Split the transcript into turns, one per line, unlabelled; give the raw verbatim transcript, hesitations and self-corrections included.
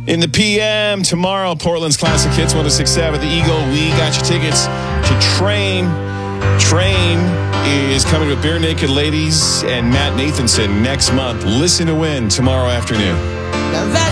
In the P M tomorrow, Portland's Classic Hits one oh six point seven, The Eagle. We got your tickets to Train. Train is coming with Bare Naked Ladies and Matt Nathanson next month. Listen to win tomorrow afternoon.
Now that